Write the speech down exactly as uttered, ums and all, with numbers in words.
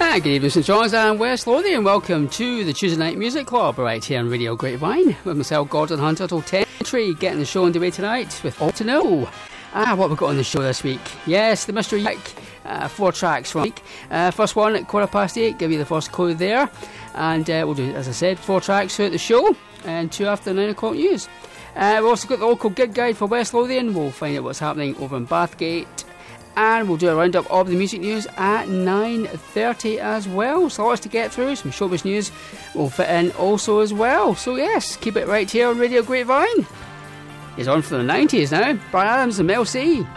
Ah, good evening, St John's and West Lothian. Welcome to the Tuesday Night Music Club right here on Radio Grapevine with myself, Gordon Hunter, till ten. Getting the show underway tonight with All to Know. Ah, what we've got on the show this week? Yes, the Mystery Week. Uh, four tracks from the week. Uh, first one at quarter past eight, give you the first clue there. And uh, we'll do, as I said, four tracks throughout the show and two after the nine o'clock news. Uh, we've also got the local gig guide for West Lothian. We'll find out what's happening over in Bathgate. And we'll do a roundup of the music news at nine thirty as well. So lots to get through. Some showbiz news will fit in also as well. So yes, keep it right here on Radio Grapevine. It's on for the nineties now. Bryan Adams and Mel C.